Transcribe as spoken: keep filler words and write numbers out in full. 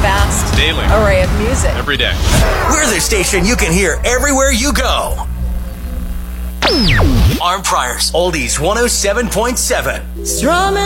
vast daily array of music. Every day. We're the station you can hear everywhere you go. Arm Priors, Oldies one oh seven point seven. Strumming